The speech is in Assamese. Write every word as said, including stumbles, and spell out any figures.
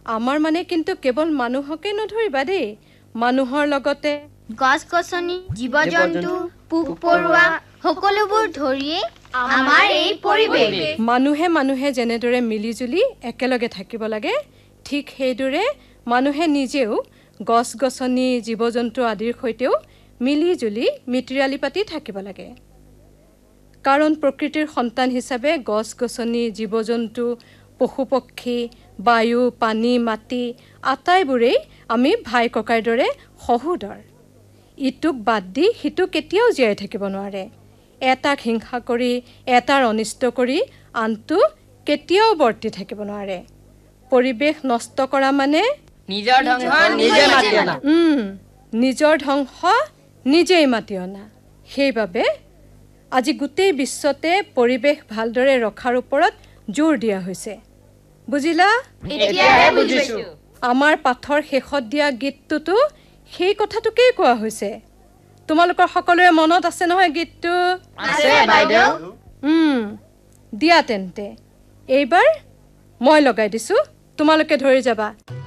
আমাৰ মানে কিন্তু কেৱল মানুহকে নধৰিবা দেই মানুহৰ লগতে গছ গছনি জীৱ-জন্তু পোক-পৰুৱা সকলোবোৰ ধৰিয়ে আমাৰ এই পৰিৱেশ মানুহে মানুহে যেনেদৰে মিলিজুলি একেলগে থাকিব লাগে ঠিক সেইদৰে মানুহে নিজেও গছ গছনি জীৱ-জন্তু আদিৰ সৈতেও মিলিজুলি মিত্ৰালি পাতি থাকিব লাগে কাৰণ প্ৰকৃতিৰ সন্তান হিচাপে গছ গছনি জীৱ-জন্তু পশু-পক্ষী বায়ু পানী মাটি আটাইবোৰেই আমি ভাই ককাইৰ দৰে সহোদৰ ইটোক বাদ দি হিটো কেতিয়াও জীয়াই থাকিব নোৱাৰে এটাক হিংসা কৰি এটাৰ অনিষ্ট কৰি আনটো কেতিয়াও বৰ্তি থাকিব নোৱাৰে পৰিৱেশ নষ্ট কৰা মানে নিজৰ ধ্বংস নিজে মাতি অনা উম নিজৰ ধ্বংস নিজেই মাতি অনা সেইবাবে আজি গোটেই বিশ্বতে পৰিৱেশ ভালদৰে ৰখাৰ ওপৰত জোৰ দিয়া হৈছে বুজিলা এতিয়াহে বুজিছো আমাৰ পাঠৰ শেষত দিয়া গীতটোতো সেই কথাটোকেই কোৱা হৈছে তোমালোকৰ সকলোৰে মনত আছে নহয় গীতটো আছে বাইদেউ উম দিয়া তেন্তে এইবাৰ মই লগাই দিছো তোমালোকে ধৰি যাবা